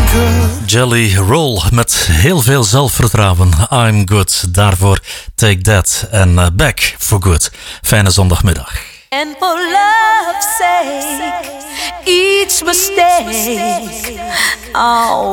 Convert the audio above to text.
Jelly Roll met heel veel zelfvertrouwen. I'm good. Daarvoor Take That en Back for Good. Fijne zondagmiddag. And for love's sake, each mistake, oh.